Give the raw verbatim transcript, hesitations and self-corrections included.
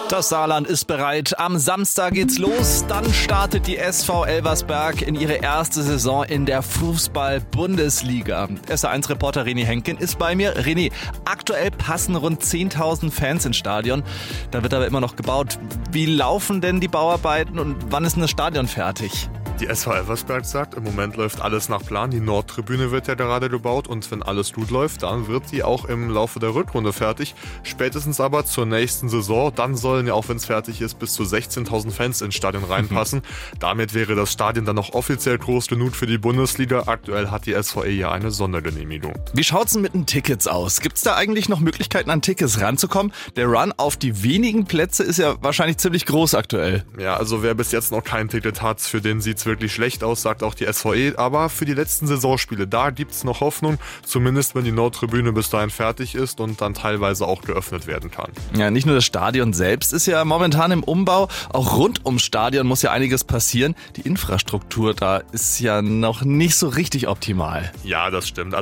Das Saarland ist bereit. Am Samstag geht's los. Dann startet die S V Elversberg in ihre erste Saison in der Fußball-Bundesliga. S A eins Reporter René Henken ist bei mir. René, aktuell passen rund zehntausend Fans ins Stadion. Da wird aber immer noch gebaut. Wie laufen denn die Bauarbeiten und wann ist denn das Stadion fertig? Die S V Elversberg sagt, im Moment läuft alles nach Plan. Die Nordtribüne wird ja gerade gebaut und wenn alles gut läuft, dann wird die auch im Laufe der Rückrunde fertig. Spätestens aber zur nächsten Saison, dann sollen ja auch, wenn es fertig ist, bis zu sechzehntausend Fans ins Stadion reinpassen. Mhm. Damit wäre das Stadion dann noch offiziell groß genug für die Bundesliga. Aktuell hat die S V E ja eine Sondergenehmigung. Wie schaut's denn mit den Tickets aus? Gibt's da eigentlich noch Möglichkeiten, an Tickets ranzukommen? Der Run auf die wenigen Plätze ist ja wahrscheinlich ziemlich groß aktuell. Ja, also wer bis jetzt noch kein Ticket hat, für den sieht's wirklich schlecht aus, sagt auch die S V E. Aber für die letzten Saisonspiele, da gibt's noch Hoffnung. Zumindest, wenn die Nordtribüne bis dahin fertig ist und dann teilweise auch geöffnet werden kann. Ja, nicht nur das Stadion selbst ist ja momentan im Umbau. Auch rund ums Stadion muss ja einiges passieren. Die Infrastruktur da ist ja noch nicht so richtig optimal. Ja, das stimmt. Also